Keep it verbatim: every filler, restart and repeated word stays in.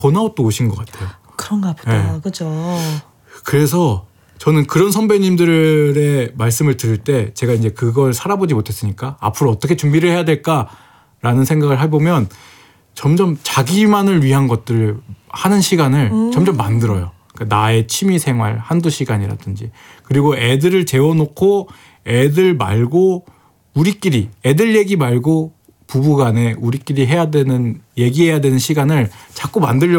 번아웃도 오신 것 같아요. 그런가 보다. 네. 그죠. 그래서 저는 그런 선배님들의 말씀을 들을 때 제가 이제 그걸 살아보지 못했으니까 앞으로 어떻게 준비를 해야 될까라는 생각을 해보면 점점 자기만을 위한 것들을 하는 시간을 음. 점점 만들어요. 그러니까 나의 취미 생활 한두 시간이라든지, 그리고 애들을 재워놓고 애들 말고 우리끼리, 애들 얘기 말고 부부간에 우리끼리 해야 되는, 얘기해야 되는 시간을 자꾸 만들려고